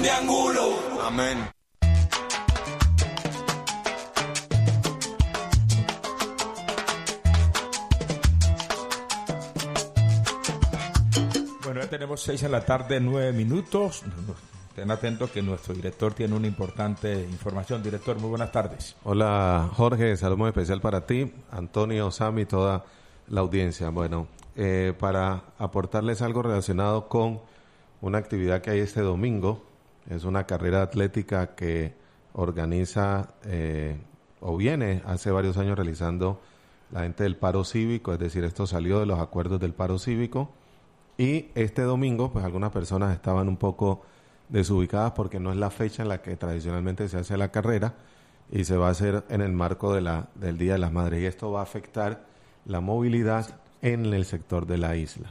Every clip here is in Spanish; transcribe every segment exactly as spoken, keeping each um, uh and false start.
triángulo. Amén. Bueno, ya tenemos seis en la tarde, nueve minutos. Estén atentos que nuestro director tiene una importante información. Director, muy buenas tardes. Hola Jorge, saludo muy especial para ti, Antonio, Sammy, toda la audiencia. Bueno, eh, para aportarles algo relacionado con una actividad que hay este domingo, es una carrera atlética que organiza eh, o viene hace varios años realizando la gente del paro cívico, es decir, esto salió de los acuerdos del paro cívico y este domingo pues algunas personas estaban un poco desubicadas porque no es la fecha en la que tradicionalmente se hace la carrera y se va a hacer en el marco de la del Día de las Madres y esto va a afectar la movilidad en el sector de la isla.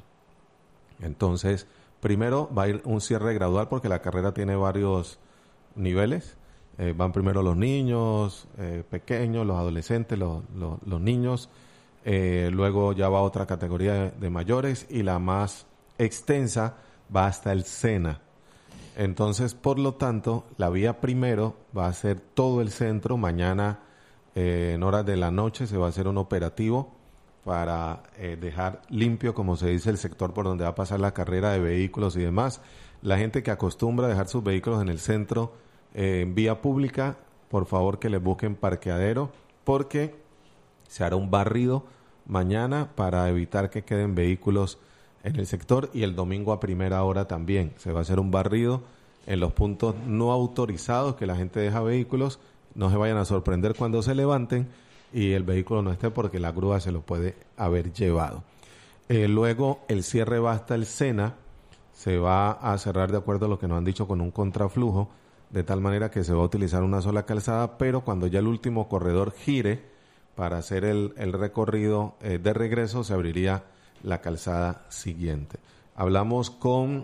Entonces, primero va a ir un cierre gradual porque la carrera tiene varios niveles. Eh, van primero los niños eh, pequeños, los adolescentes, los, los, los niños. Eh, luego ya va otra categoría de, de mayores y la más extensa va hasta el SENA. Entonces, por lo tanto, la vía primero va a ser todo el centro. Mañana, eh, en horas de la noche, se va a hacer un operativo para eh, dejar limpio, como se dice, el sector por donde va a pasar la carrera de vehículos y demás. La gente que acostumbra a dejar sus vehículos en el centro, eh, en vía pública, por favor que les busquen parqueadero, porque se hará un barrido mañana para evitar que queden vehículos en el sector y el domingo a primera hora también. Se va a hacer un barrido en los puntos no autorizados que la gente deja vehículos. No se vayan a sorprender cuando se levanten y el vehículo no esté porque la grúa se lo puede haber llevado. Eh, luego el cierre va hasta el SENA. Se va a cerrar de acuerdo a lo que nos han dicho con un contraflujo, de tal manera que se va a utilizar una sola calzada, pero cuando ya el último corredor gire para hacer el, el recorrido eh, de regreso, se abriría la calzada siguiente. Hablamos con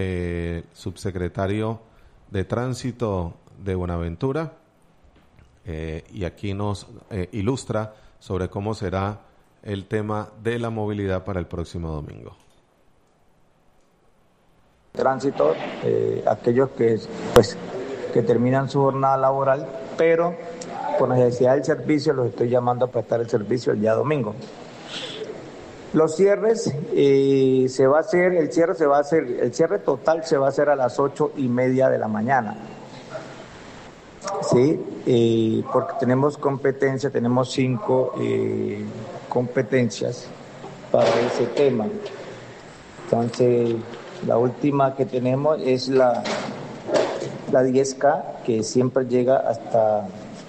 eh, subsecretario de Tránsito de Buenaventura eh, y aquí nos eh, ilustra sobre cómo será el tema de la movilidad para el próximo domingo. Tránsito, eh, aquellos que pues que terminan su jornada laboral, pero por necesidad del servicio los estoy llamando a prestar el servicio el día domingo. Los cierres eh, se va a hacer, el cierre se va a hacer, el cierre total se va a hacer a las ocho y media de la mañana. Sí, eh, porque tenemos competencia, tenemos cinco eh, competencias para ese tema. Entonces, la última que tenemos es la, la diez K, que siempre llega hasta,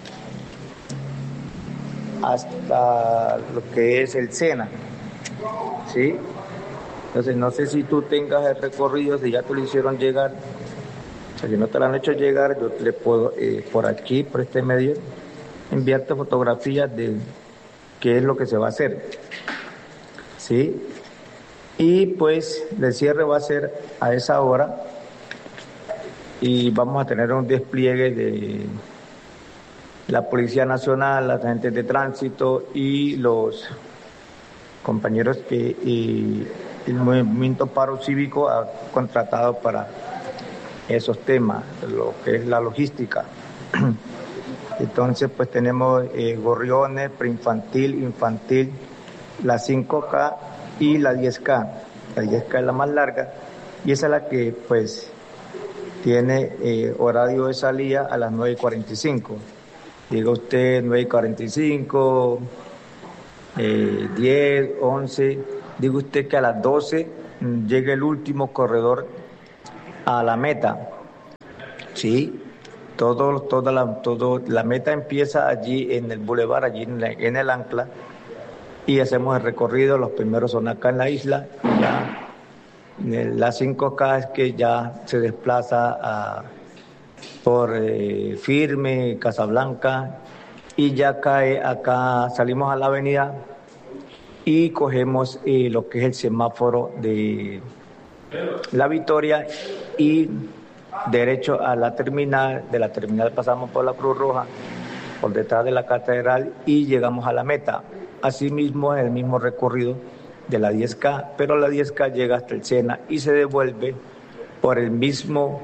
hasta lo que es el SENA. ¿Sí? Entonces, no sé si tú tengas el recorrido, si ya te lo hicieron llegar. O sea, si no te lo han hecho llegar, yo le puedo, eh, por aquí, por este medio, enviarte fotografías de qué es lo que se va a hacer. ¿Sí? Y pues el cierre va a ser a esa hora y vamos a tener un despliegue de la Policía Nacional, las agentes de tránsito y los compañeros que y el movimiento paro cívico ha contratado para esos temas, lo que es la logística. Entonces pues tenemos eh, gorriones, preinfantil, infantil, la cinco K y la diez K. La diez K es la más larga y esa es la que pues tiene eh, horario de salida a las nueve y cuarenta y cinco. Diga usted nueve y cuarenta y cinco, eh, diez, once, diga usted que a las doce mm, llega el último corredor a la meta. Sí, todo, toda la, todo, la meta empieza allí en el bulevar, allí en, la, en el ancla, y hacemos el recorrido. Los primeros son acá en la isla. Ya la cinco K es que ya se desplaza a, por eh, Firme, Casablanca, y ya cae acá, salimos a la avenida y cogemos eh, lo que es el semáforo de La Victoria y derecho a la terminal. De la terminal pasamos por la Cruz Roja, por detrás de la catedral y llegamos a la meta. Asimismo, es el mismo recorrido de la diez K, pero la diez K llega hasta el SENA y se devuelve por el mismo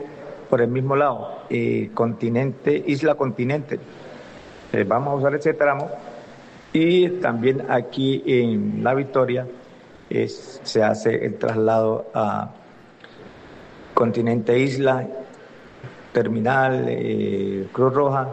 por el mismo lado, eh, continente, isla continente. Eh, vamos a usar ese tramo. Y también aquí en La Victoria es, se hace el traslado a continente isla, terminal, eh, Cruz Roja,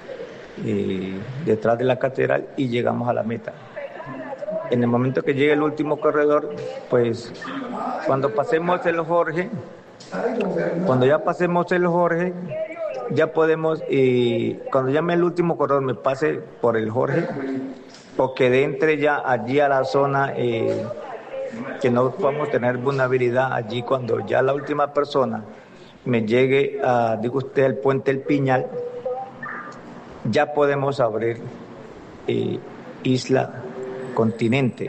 eh, detrás de la catedral, y llegamos a la meta. En el momento que llegue el último corredor, pues cuando pasemos el Jorge, cuando ya pasemos el Jorge, ya podemos, eh, cuando llame el último corredor, me pase por el Jorge, o que entre ya allí a la zona, eh, que no podamos tener vulnerabilidad allí cuando ya la última persona me llegue a, digo usted, el puente El Piñal, ya podemos abrir eh, isla continente,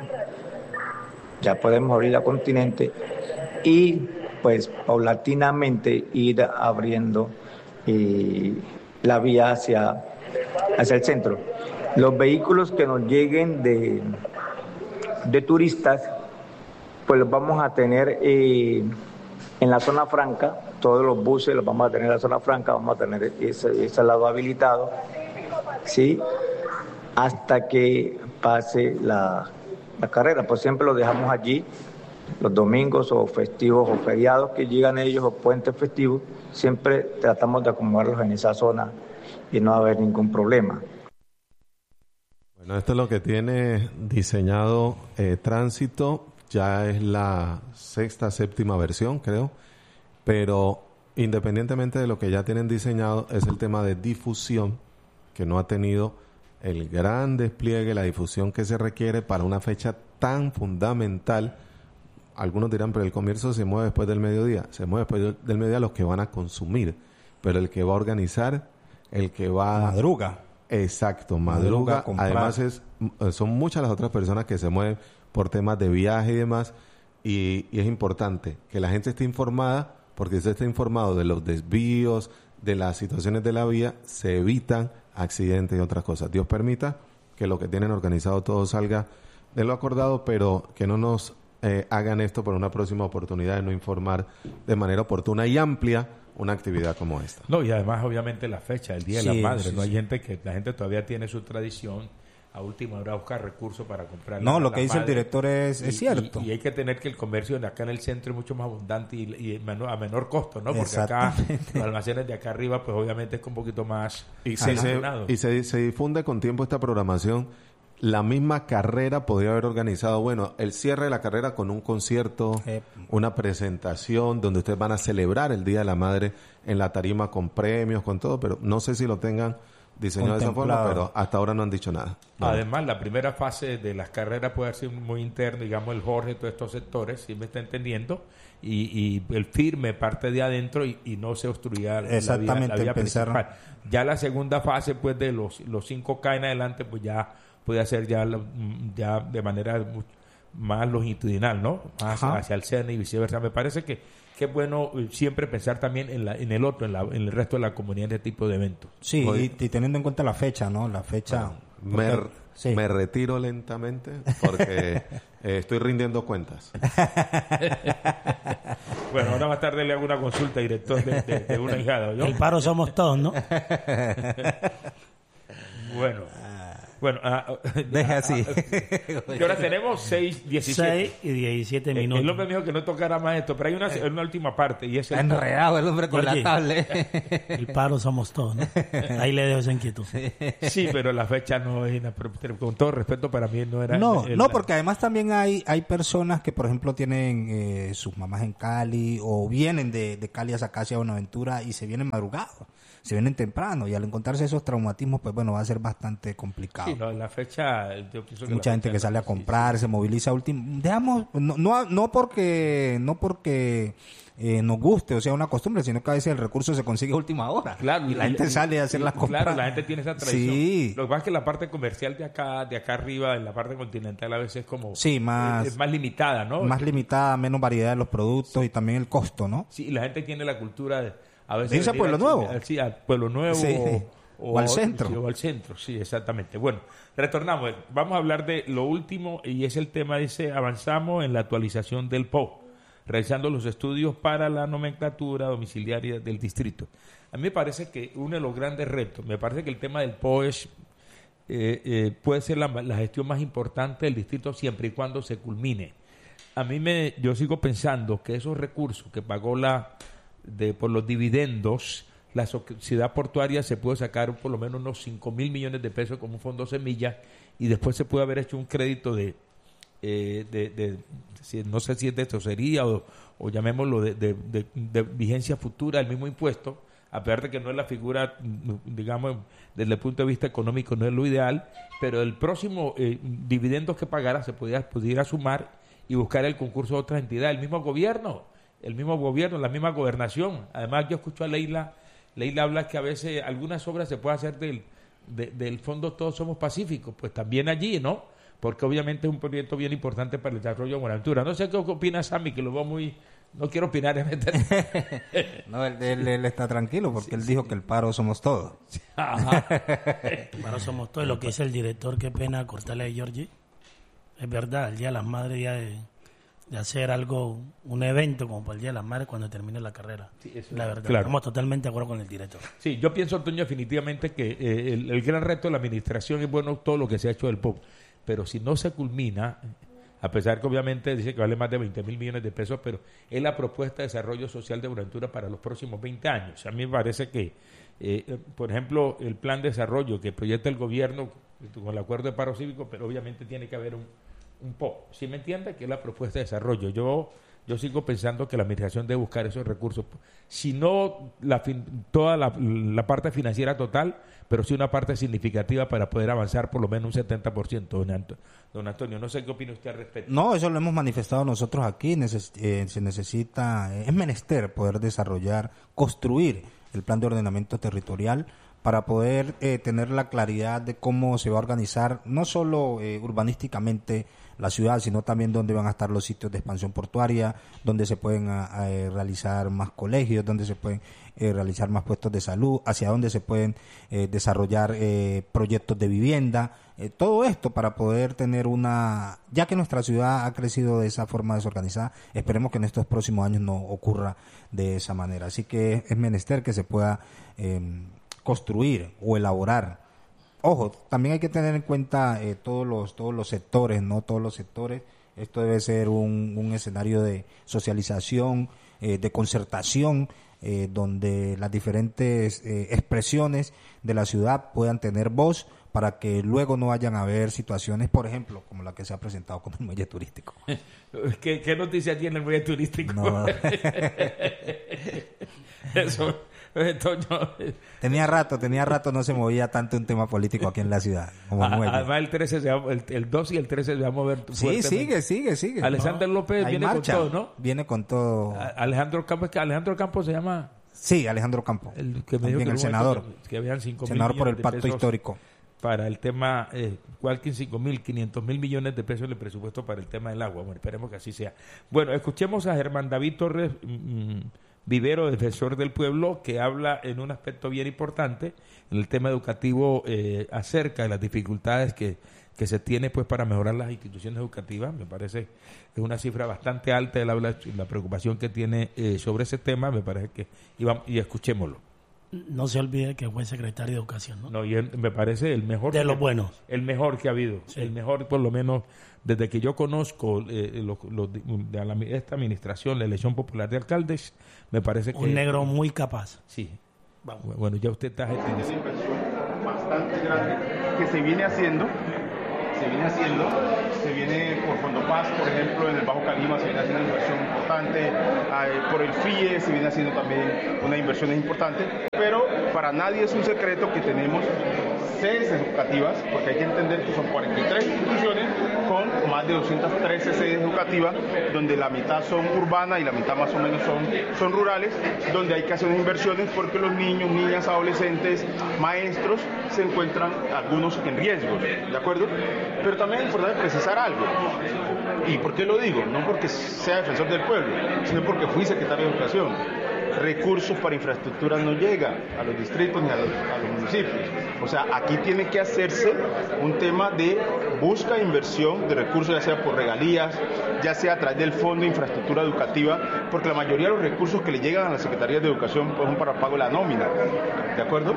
ya podemos abrir la continente y pues paulatinamente ir abriendo eh, la vía hacia, hacia el centro. Los vehículos que nos lleguen de, de turistas, pues los vamos a tener eh, en la zona franca, todos los buses los vamos a tener en la zona franca, vamos a tener ese, ese lado habilitado, ¿sí? Hasta que pase la, la carrera, pues siempre los dejamos allí, los domingos o festivos o feriados que llegan ellos o puentes festivos, siempre tratamos de acomodarlos en esa zona y no va a haber ningún problema. Bueno, esto es lo que tiene diseñado eh, Tránsito, ya es la sexta, séptima versión, creo, pero independientemente de lo que ya tienen diseñado, es el tema de difusión, que no ha tenido el gran despliegue, la difusión que se requiere para una fecha tan fundamental. Algunos dirán, pero el comercio se mueve después del mediodía. Se mueve después del mediodía los que van a consumir, pero el que va a organizar, el que va... Madruga. Exacto, madruga. madruga Además, es, son muchas las otras personas que se mueven por temas de viaje y demás, y, y es importante que la gente esté informada, porque si se está informado de los desvíos, de las situaciones de la vía, se evitan accidentes y otras cosas. Dios permita que lo que tienen organizado todo salga de lo acordado, pero que no nos eh, hagan esto por una próxima oportunidad de no informar de manera oportuna y amplia una actividad como esta. No, y además obviamente la fecha, el Día sí, de la Madre, sí, no hay sí. gente que, la gente todavía tiene su tradición a última hora buscar recursos para comprar. No, la, lo la que dice madre. el director es, es y, cierto. Y, y hay que tener que el comercio de acá en el centro es mucho más abundante y, y menor, a menor costo, ¿no? Porque acá, los almacenes de acá arriba, pues obviamente es un poquito más... Y, si se, y se, se difunde con tiempo esta programación. La misma carrera podría haber organizado, bueno, el cierre de la carrera con un concierto, eh, una presentación donde ustedes van a celebrar el Día de la Madre en la tarima con premios, con todo, pero no sé si lo tengan diseñado de esa forma, pero hasta ahora no han dicho nada. Bueno. Además, la primera fase de las carreras puede ser muy interno, digamos, el Jorge, todos estos sectores, si me está entendiendo, y, y el firme parte de adentro y, y no se obstruía la vía, la vía principal. Ya la segunda fase, pues, de los, los cinco K en adelante, pues ya puede hacer ya, ya de manera más longitudinal, ¿no? Más Ajá. hacia el C N y viceversa. Me parece que, que es bueno siempre pensar también en, la, en el otro, en, la, en el resto de la comunidad, en este tipo de eventos. Sí, y, y teniendo en cuenta la fecha, ¿no? La fecha... Bueno, me, sí. me retiro lentamente porque eh, estoy rindiendo cuentas. Bueno, ahora más tarde le hago una consulta, director de, de, de una hijada, ¿no? El paro somos todos, ¿no? Bueno... Bueno, uh, deja así. Y ahora tenemos seis diecisiete. seis y diecisiete minutos. El hombre me dijo que no tocara más esto, pero hay una, una última parte. Y es el... enredado el hombre con Oye, la tablet. El paro somos todos, ¿no? Ahí le dejo esa inquietud. Sí, pero la fecha no es... Con todo respeto, para mí no era... No, el, no, porque además también hay hay personas que, por ejemplo, tienen eh, sus mamás en Cali o vienen de, de Cali hacia acá, hacia Buenaventura y se vienen madrugados. Se vienen temprano y al encontrarse esos traumatismos, pues bueno, va a ser bastante complicado. Sí, no, la fecha, yo pienso que mucha gente que sale a comprar, sí, sí. se moviliza a último, digamos, no, no, no porque, no porque eh, nos guste o sea una costumbre, sino que a veces el recurso se consigue a última hora. Claro, y la y, gente y, sale a hacer las compras. Claro, la gente tiene esa tradición. Sí. Lo que pasa es que la parte comercial de acá, de acá arriba, en la parte continental a veces es como sí, más, es, es más limitada, ¿no? Más limitada, menos variedad de los productos sí. y también el costo, ¿no? Sí, y la gente tiene la cultura de a veces ¿Dice a Pueblo Nuevo? Al, sí, al Pueblo Nuevo sí. o, o, o al centro. Sí, o al centro, sí, exactamente. Bueno, retornamos. Vamos a hablar de lo último y es el tema, dice, avanzamos en la actualización del P O. realizando los estudios para la nomenclatura domiciliaria del distrito. A mí me parece que uno de los grandes retos, me parece que el tema del P O E S eh, eh, puede ser la, la gestión más importante del distrito siempre y cuando se culmine. A mí me, yo sigo pensando que esos recursos que pagó la de por los dividendos, la sociedad portuaria se puede sacar por lo menos unos cinco mil millones de pesos como un fondo semilla y después se puede haber hecho un crédito de, eh, de, de, de no sé si es de tesorería o, o llamémoslo de, de, de, de vigencia futura del mismo impuesto, a pesar de que no es la figura, digamos, desde el punto de vista económico no es lo ideal, pero el próximo eh, dividendos que pagara se pudiera, pudiera sumar y buscar el concurso de otras entidades, el mismo gobierno, el mismo gobierno, la misma gobernación. Además, yo escucho a Leila, Leila habla que a veces algunas obras se pueden hacer del, de, del fondo Todos Somos Pacíficos, pues también allí, ¿no? Porque obviamente es un proyecto bien importante para el desarrollo de Buenaventura. No sé qué opina Sammy, que lo veo muy... No quiero opinar en este... No, él, él, él está tranquilo porque sí, él dijo sí. que el paro somos todos. Ajá. El paro somos todos. Lo que dice el director, qué pena cortarle a Georgie. Es verdad, el Día de las Madres, día de, de hacer algo, un evento como para el Día de las Madres cuando termine la carrera. Sí, eso, la verdad, claro. Estamos totalmente de acuerdo con el director. Sí, yo pienso, Antonio, definitivamente que eh, el, el gran reto de la administración es bueno todo lo que se ha hecho del P O P, pero si no se culmina, a pesar que obviamente dice que vale más de veinte mil millones de pesos, pero es la propuesta de desarrollo social de Buenaventura para los próximos veinte años. A mí me parece que, eh, por ejemplo, el plan de desarrollo que proyecta el gobierno con el acuerdo de paro cívico, pero obviamente tiene que haber un un P O, ¿sí me entiende? Que es la propuesta de desarrollo. Yo yo sigo pensando que la administración debe buscar esos recursos, si no la fin, toda la, la parte financiera total, pero sí una parte significativa para poder avanzar por lo menos un setenta por ciento, don, Anto, don Antonio. No sé qué opina usted al respecto. No, eso lo hemos manifestado nosotros aquí. Neces eh, se necesita, eh, es menester poder desarrollar, construir el plan de ordenamiento territorial para poder eh, tener la claridad de cómo se va a organizar, no solo eh, urbanísticamente la ciudad, sino también dónde van a estar los sitios de expansión portuaria, donde se pueden a, a, realizar más colegios, donde se pueden eh, realizar más puestos de salud, hacia dónde se pueden eh, desarrollar eh, proyectos de vivienda, eh, todo esto para poder tener una, ya que nuestra ciudad ha crecido de esa forma desorganizada, esperemos que en estos próximos años no ocurra de esa manera. Así que es menester que se pueda eh, construir o elaborar. Ojo, también hay que tener en cuenta eh, todos los todos los sectores, no todos los sectores. Esto debe ser un, un escenario de socialización, eh, de concertación, eh, donde las diferentes eh, expresiones de la ciudad puedan tener voz para que luego no vayan a haber situaciones, por ejemplo, como la que se ha presentado con el muelle turístico. ¿Qué, qué noticia tiene el muelle turístico? No. Eso... tenía rato, tenía rato no se movía tanto un tema político aquí en la ciudad como el muelle. Además el trece se va, el, el dos y el trece se va a mover sí, sigue, sigue, sigue. Alexander no, López viene marcha, con todo, ¿no? Viene con todo. A, Alejandro Campos, que Alejandro Campos se llama. Sí, Alejandro Campos. El que me dijo que el senador. Que, que habían cinco senador mil por el pacto histórico. Para el tema, eh, cualquier cinco mil, quinientos mil millones de pesos el presupuesto para el tema del agua. Bueno, esperemos que así sea. Bueno, escuchemos a Germán David Torres mmm, Vivero, defensor del pueblo, que habla en un aspecto bien importante, en el tema educativo, eh, acerca de las dificultades que, que se tiene pues para mejorar las instituciones educativas. Me parece que es una cifra bastante alta de la, la preocupación que tiene eh, sobre ese tema. Me parece que, y, vamos, y escuchémoslo. No se olvide que fue secretario de Educación, ¿no? No, y él, me parece el mejor... De los buenos. El mejor que ha habido. Sí. El mejor, por lo menos, desde que yo conozco eh, lo, lo, de la, esta administración, la elección popular de alcaldes, me parece que... Un negro muy capaz. Sí. Vamos. Bueno, ya usted está... Es una inversión bastante grande que se viene haciendo, se viene haciendo, se viene por Fondopaz, por ejemplo, en el Bajo Calima se viene haciendo una inversión importante, eh, por el F I E se viene haciendo también una inversión importante, pero para nadie es un secreto que tenemos sedes educativas, porque hay que entender que son cuarenta y tres instituciones con más de doscientas trece sedes educativas, donde la mitad son urbanas y la mitad más o menos son, son rurales, donde hay que hacer unas inversiones porque los niños, niñas, adolescentes, maestros se encuentran algunos en riesgo, ¿de acuerdo? Pero también es importante precisar algo. ¿Y por qué lo digo? No porque sea defensor del pueblo, sino porque fui secretario de Educación. Recursos para infraestructura no llegan a los distritos ni a los, a los municipios. O sea, aquí tiene que hacerse un tema de busca e inversión de recursos, ya sea por regalías, ya sea a través del Fondo de Infraestructura Educativa, porque la mayoría de los recursos que le llegan a la Secretaría de Educación pues, son para pago de la nómina, ¿de acuerdo?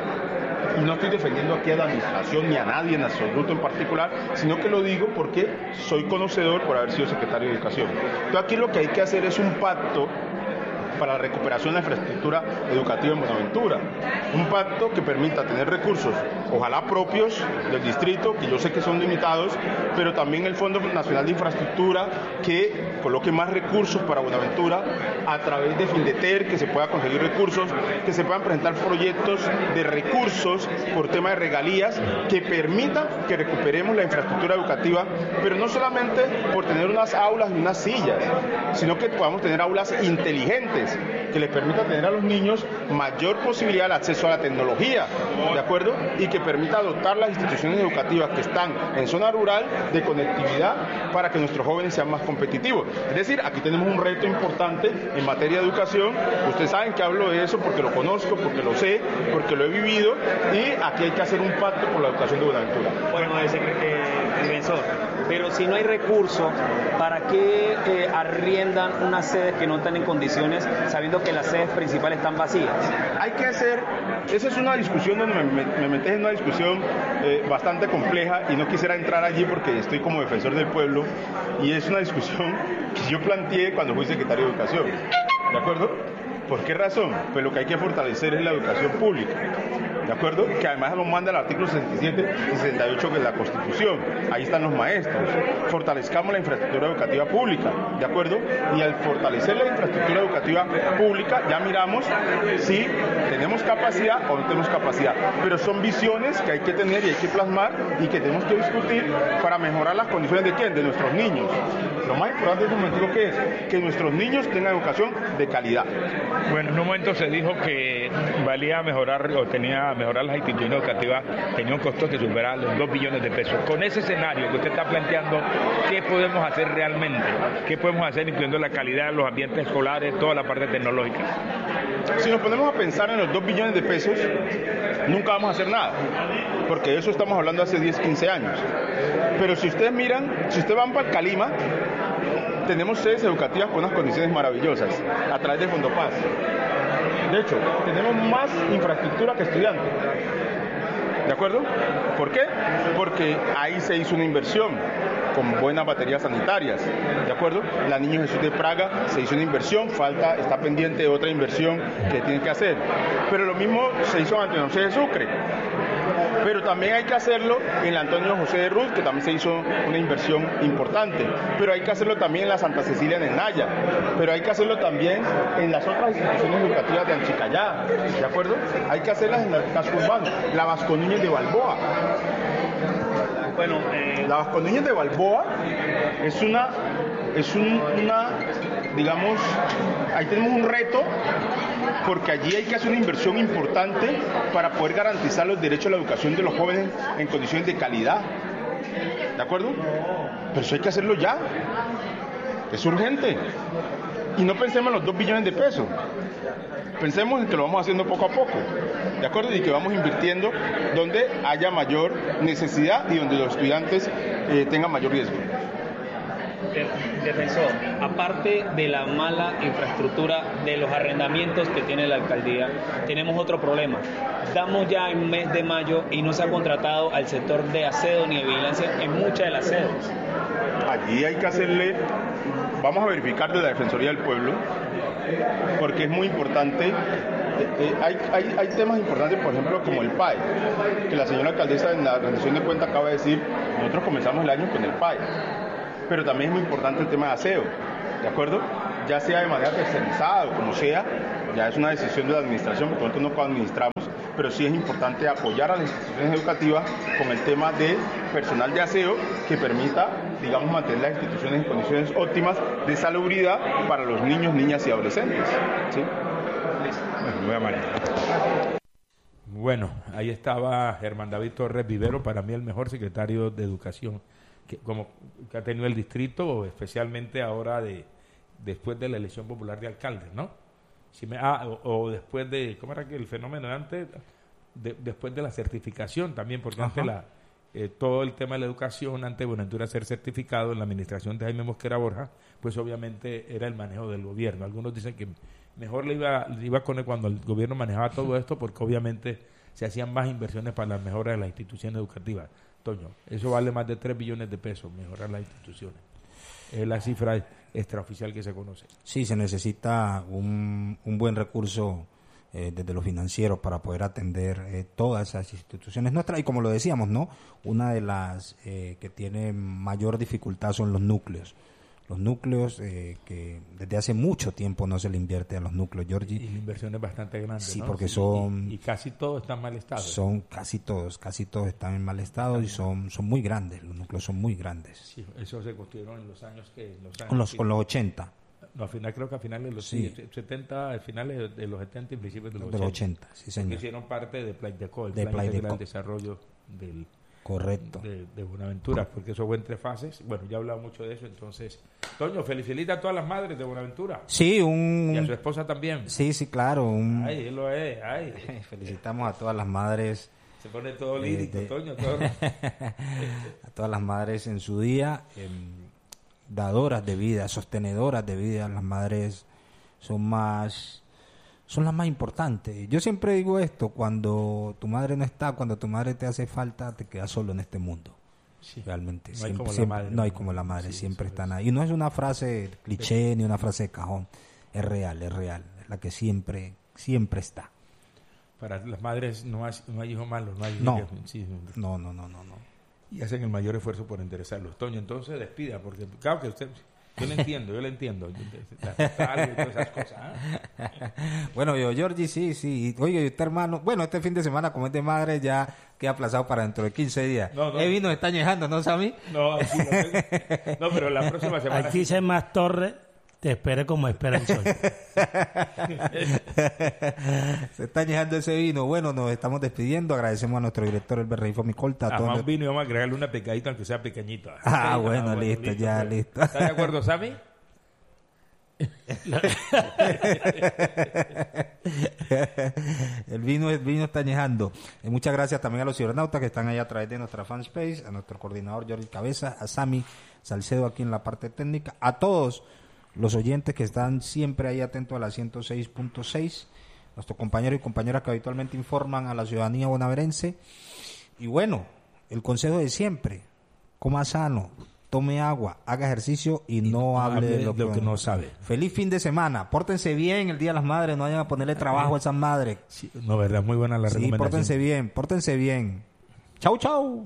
Y no estoy defendiendo aquí a la administración ni a nadie en absoluto en particular, sino que lo digo porque soy conocedor por haber sido secretario de Educación. Entonces aquí lo que hay que hacer es un pacto para la recuperación de la infraestructura educativa en Buenaventura. Un pacto que permita tener recursos, ojalá propios del distrito, que yo sé que son limitados, pero también el Fondo Nacional de Infraestructura que coloque más recursos para Buenaventura a través de Findeter, que se pueda conseguir recursos, que se puedan presentar proyectos de recursos por tema de regalías que permitan que recuperemos la infraestructura educativa, pero no solamente por tener unas aulas y unas sillas, sino que podamos tener aulas inteligentes que les permita tener a los niños mayor posibilidad de acceso a la tecnología, ¿de acuerdo? Y que permita dotar las instituciones educativas que están en zona rural de conectividad para que nuestros jóvenes sean más competitivos. Es decir, aquí tenemos un reto importante en materia de educación. Ustedes saben que hablo de eso porque lo conozco, porque lo sé, porque lo he vivido, y aquí hay que hacer un pacto por la educación de Buenaventura. Bueno, eh, profesor, pero si no hay recursos, ¿para qué eh, arriendan unas sedes que no están en condiciones, sabiendo que las sedes principales están vacías? Hay que hacer, esa es una discusión donde me, me, me metes en una discusión eh, bastante compleja y no quisiera entrar allí porque estoy como defensor del pueblo, y es una discusión que yo planteé cuando fui secretario de Educación, ¿de acuerdo? ¿Por qué razón? Pues lo que hay que fortalecer es la educación pública, ¿de acuerdo? Que además nos manda el artículo sesenta y siete y sesenta y ocho de la Constitución. Ahí están los maestros. Fortalezcamos la infraestructura educativa pública, ¿de acuerdo? Y al fortalecer la infraestructura educativa pública, ya miramos si tenemos capacidad o no tenemos capacidad. Pero son visiones que hay que tener y hay que plasmar y que tenemos que discutir para mejorar las condiciones de ¿quién? De nuestros niños. Lo más importante es un momento que es que nuestros niños tengan educación de calidad. Bueno, en un momento se dijo que valía mejorar o tenía mejorar las instituciones educativas, tenía un costo que superaba los dos billones de pesos. Con ese escenario que usted está planteando, ¿qué podemos hacer realmente? ¿Qué podemos hacer incluyendo la calidad de los ambientes escolares, toda la parte tecnológica? Si nos ponemos a pensar en los dos billones de pesos, nunca vamos a hacer nada, porque de eso estamos hablando hace diez, quince años. Pero si ustedes miran, si ustedes van para el Calima, tenemos sedes educativas con unas condiciones maravillosas a través de Fondopaz. De hecho, tenemos más infraestructura que estudiantes. ¿De acuerdo? ¿Por qué? Porque ahí se hizo una inversión con buenas baterías sanitarias. ¿De acuerdo? La Niño Jesús de Praga se hizo una inversión, falta, está pendiente de otra inversión que tienen que hacer. Pero lo mismo se hizo en Antonio José de Sucre. Pero también hay que hacerlo en la Antonio José de Ruz, que también se hizo una inversión importante. Pero hay que hacerlo también en la Santa Cecilia en el Naya. Pero hay que hacerlo también en las otras instituciones educativas de Anchicayá. ¿De acuerdo? Hay que hacerlas en el casco urbano. La Vasco Núñez de Balboa. Bueno, eh... La Vasco Núñez de Balboa es una, es un, una, digamos, ahí tenemos un reto, porque allí hay que hacer una inversión importante para poder garantizar los derechos a la educación de los jóvenes en condiciones de calidad. ¿De acuerdo? Pero eso hay que hacerlo ya. Es urgente. Y no pensemos en los dos billones de pesos. Pensemos en que lo vamos haciendo poco a poco, ¿de acuerdo? Y que vamos invirtiendo donde haya mayor necesidad y donde los estudiantes eh, tengan mayor riesgo. Defensor, aparte de la mala infraestructura de los arrendamientos que tiene la alcaldía, tenemos otro problema. Estamos ya en mes de mayo y no se ha contratado al sector de aseo ni de vigilancia en muchas de las sedes. Allí hay que hacerle, vamos a verificar de la Defensoría del Pueblo, porque es muy importante. Eh, eh, hay, hay, hay temas importantes, por ejemplo, como el P A E, que la señora alcaldesa en la rendición de cuentas acaba de decir, nosotros comenzamos el año con el P A E, pero también es muy importante el tema de aseo, ¿de acuerdo? Ya sea de manera tercerizada o como sea, ya es una decisión de la administración, porque nosotros no coadministramos, pero sí es importante apoyar a las instituciones educativas con el tema de personal de aseo que permita, digamos, mantener las instituciones en condiciones óptimas de salubridad para los niños, niñas y adolescentes. ¿Sí? Muy amable. Bueno, ahí estaba Germán David Torres Vivero, para mí el mejor secretario de Educación que, como, que ha tenido el distrito, especialmente ahora de después de la elección popular de alcaldes, ¿no? Si me, ah, o, o después de, ¿cómo era que el fenómeno de antes? De, después de la certificación también, porque Ajá. antes la, eh, todo el tema de la educación, antes de Buenaventura ser certificado en la administración de Jaime Mosquera Borja, pues obviamente era el manejo del gobierno. Algunos dicen que mejor le iba, le iba con él cuando el gobierno manejaba todo esto, porque obviamente se hacían más inversiones para las mejoras de las instituciones educativas. Toño, eso vale más de tres billones de pesos, mejorar las instituciones. Es la cifra extraoficial que se conoce. Sí, se necesita un, un buen recurso eh, desde los financieros para poder atender eh, todas esas instituciones nuestras. Y como lo decíamos, ¿no? Una de las eh, que tiene mayor dificultad son los núcleos. Los núcleos eh, que desde hace mucho tiempo no se le invierte a los núcleos, Giorgi. Y la inversión es bastante grande, sí, ¿no? porque Sí, son... Y, y casi todos están en mal estado. Son casi todos, casi todos están en mal estado y son son muy grandes, los núcleos son muy grandes. Sí, eso se construyeron en los años que... Los años con los, con los ochenta. No, al final, creo que a finales de los sí. setenta, al finales de los setenta y principios de los de ochenta. Los ochenta, sí, señor. Hicieron parte de Play de Co, el de plan Play integral de de desarrollo del... Correcto. De, de Buenaventura, porque eso fue en tres fases. Bueno, ya he hablado mucho de eso, entonces... Toño, felicita a todas las madres de Buenaventura. Sí, un... Y a su esposa también. Sí, sí, claro. Un... Ay, él lo es, ay. Felicitamos a todas las madres. Se pone todo lírico, eh, de... Toño, todo. A todas las madres en su día, eh, dadoras de vida, sostenedoras de vida. Las madres son más... son las más importantes. Yo siempre digo esto, cuando tu madre no está, cuando tu madre te hace falta, te quedas solo en este mundo. Sí. Realmente. No siempre, hay como siempre, la madre. No hay como la madre, sí, siempre están es. ahí. Y no es una frase cliché ni una frase de cajón, es real, es real. Es la que siempre, siempre está. Para las madres no hay, no hay hijos malos, no hay... No. Que, sí, no, no, no, no, no. Y hacen el mayor esfuerzo por interesarlos. Toño, entonces despida, porque claro que usted... Yo le entiendo, yo le entiendo. Y todas esas cosas. ¿eh? Bueno, yo, Giorgi, sí, sí. Oye, usted, hermano, bueno, este fin de semana, como es de madre, ya queda aplazado para dentro de quince días. No, no. El vino está añejando, ¿no, Sammy? No, sí, no, no, pero la próxima semana... Aquí se más torre, te espere como espera el sol. Se está añejando ese vino. Bueno, nos estamos despidiendo. Agradecemos a nuestro director, Elber Rey Fomicolta. A más vino y vamos a agregarle una picadita, aunque sea pequeñita. Ah, okay, bueno, ah, bueno, listo, listo, ya, listo. ¿Estás de acuerdo, Sammy? El vino, el vino está añejando. Eh, muchas gracias también a los cibernautas que están ahí a través de nuestra fanspace, a nuestro coordinador Jordi Cabeza, a Sammy Salcedo aquí en la parte técnica, a todos los oyentes que están siempre ahí atentos a la ciento seis punto seis, nuestros compañeros y compañeras que habitualmente informan a la ciudadanía bonaverense. Y bueno, el consejo de siempre: coma sano, tome agua, haga ejercicio y, y no, no hable de lo, de lo que, que no sabe. Feliz fin de semana. Pórtense bien el Día de las Madres, no vayan a ponerle trabajo a esas madres. Sí, no, verdad, muy buena la sí, recomendación. Pórtense bien, pórtense bien. Chau, chau.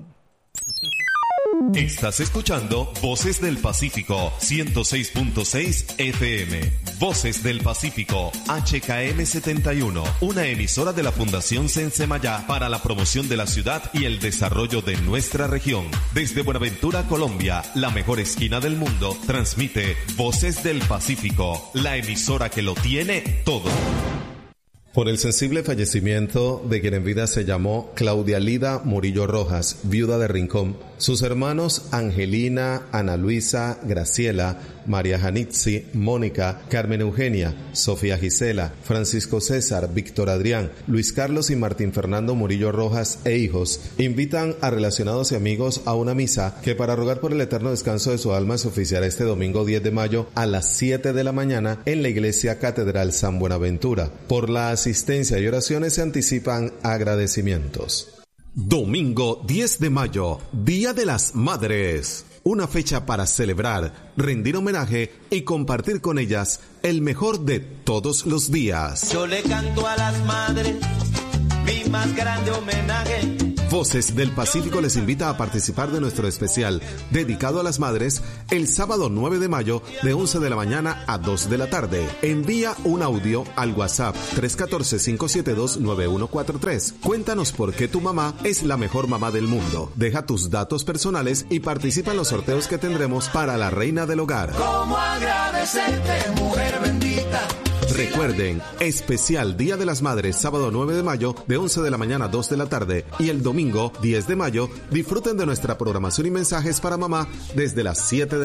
Estás escuchando Voces del Pacífico, ciento seis punto seis F M. Voces del Pacífico, H K M setenta y uno, una emisora de la Fundación Sensemayá para la promoción de la ciudad y el desarrollo de nuestra región. Desde Buenaventura, Colombia, la mejor esquina del mundo, transmite Voces del Pacífico, la emisora que lo tiene todo. Por el sensible fallecimiento de quien en vida se llamó Claudia Lida Murillo Rojas, viuda de Rincón, sus hermanos Angelina, Ana Luisa, Graciela, María Janitzi, Mónica, Carmen Eugenia, Sofía Gisela, Francisco César, Víctor Adrián, Luis Carlos y Martín Fernando Murillo Rojas e hijos, invitan a relacionados y amigos a una misa que, para rogar por el eterno descanso de su alma, se oficiará este domingo diez de mayo a las siete de la mañana en la Iglesia Catedral San Buenaventura. Por la asistencia y oraciones se anticipan agradecimientos. Domingo diez de mayo, Día de las Madres. Una fecha para celebrar, rendir homenaje y compartir con ellas el mejor de todos los días. Yo le canto a las madres mi más grande homenaje. Voces del Pacífico les invita a participar de nuestro especial dedicado a las madres el sábado nueve de mayo de once de la mañana a dos de la tarde. Envía un audio al WhatsApp tres uno cuatro, cinco siete dos, nueve uno cuatro tres. Cuéntanos por qué tu mamá es la mejor mamá del mundo. Deja tus datos personales y participa en los sorteos que tendremos para la reina del hogar. ¿Cómo agradecerte, mujer bendita? Recuerden, especial Día de las Madres, sábado nueve de mayo, de once de la mañana a dos de la tarde, y el domingo diez de mayo, disfruten de nuestra programación y mensajes para mamá desde las siete de